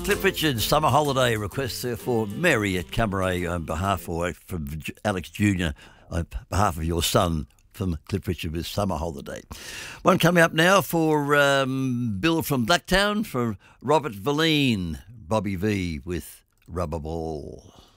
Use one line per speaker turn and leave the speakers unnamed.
Cliff Richard, Summer Holiday requests there for Mary at Camaret on behalf or from Alex Jr. on behalf of your son from Cliff Richard with Summer Holiday. One coming up now for Bill from Blacktown, for Robert Verleen, Bobby V with Rubber Ball.